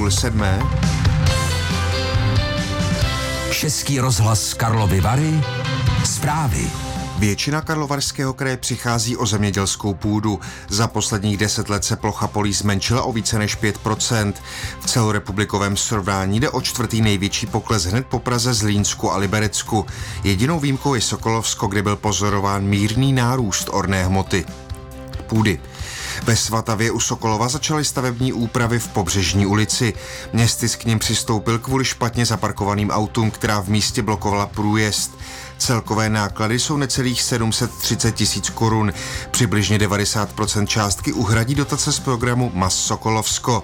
6:30. Český rozhlas Karlovy Vary. Zprávy. Většina Karlovarského kraje přichází o zemědělskou půdu. Za posledních 10 let se plocha polí zmenšila o více než 5%. V celorepublikovém srovnání jde o čtvrtý největší pokles hned po Praze, Zlínsku a Liberecku. Jedinou výjimkou je Sokolovsko, kde byl pozorován mírný nárůst orné hmoty půdy. Ve Svatavě u Sokolova začaly stavební úpravy v Pobřežní ulici. Městysk k nim přistoupil kvůli špatně zaparkovaným autům, která v místě blokovala průjezd. Celkové náklady jsou necelých 730 000 korun. Přibližně 90% částky uhradí dotace z programu MAS Sokolovsko.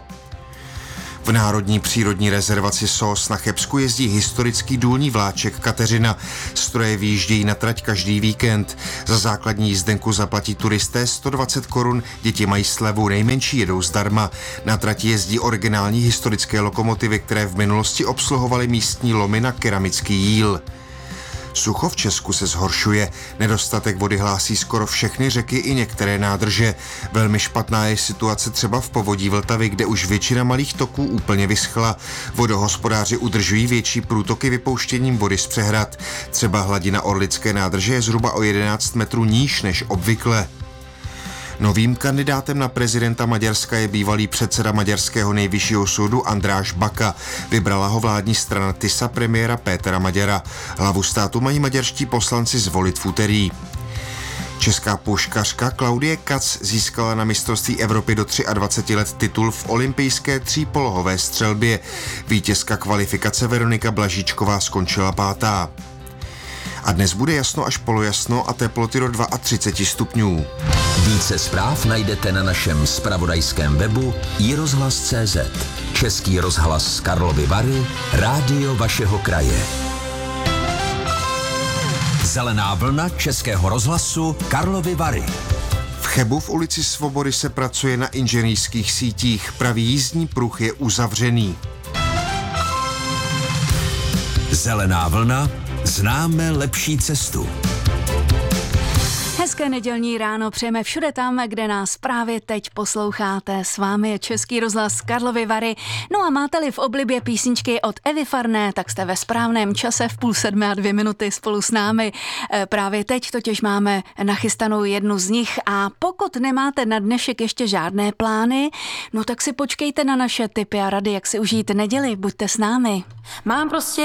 V Národní přírodní rezervaci Sós na Chebsku jezdí historický důlní vláček Kateřina. Stroje vyjíždějí na trať každý víkend. Za základní jízdenku zaplatí turisté 120 korun, děti mají slevu, nejmenší jedou zdarma. Na trati jezdí originální historické lokomotivy, které v minulosti obsluhovaly místní lomy na keramický jíl. Sucho v Česku se zhoršuje. Nedostatek vody hlásí skoro všechny řeky i některé nádrže. Velmi špatná je situace třeba v povodí Vltavy, kde už většina malých toků úplně vyschla. Vodohospodáři udržují větší průtoky vypouštěním vody z přehrad. Třeba hladina Orlické nádrže je zhruba o 11 metrů níž než obvykle. Novým kandidátem na prezidenta Maďarska je bývalý předseda maďarského nejvyššího soudu András Baka. Vybrala ho vládní strana TISA premiéra Pétera Maďara. Hlavu státu mají maďarští poslanci zvolit v úterý. Česká puškařka Klaudie Kac získala na mistrovství Evropy do 23 let titul v olympijské třípolohové střelbě. Vítězka kvalifikace Veronika Blažíčková skončila 5. A dnes bude jasno až polojasno a teploty do 32 stupňů. Více zpráv najdete na našem zpravodajském webu iRozhlas.cz. Český rozhlas Karlovy Vary, rádio vašeho kraje. Zelená vlna Českého rozhlasu Karlovy Vary. V Chebu v ulici Svobody se pracuje na inženýrských sítích. Pravý jízdní pruh je uzavřený. Zelená vlna. Známe lepší cestu. Hezké nedělní ráno přejeme všude tam, kde nás právě teď posloucháte. S vámi je Český rozhlas Karlovy Vary. No a máte-li v oblibě písničky od Evy Farné, tak jste ve správném čase v 6:30 spolu s námi. Právě teď totiž máme nachystanou jednu z nich a pokud nemáte na dnešek ještě žádné plány, no tak si počkejte na naše tipy a rady, jak si užít neděli. Buďte s námi. Mám prostě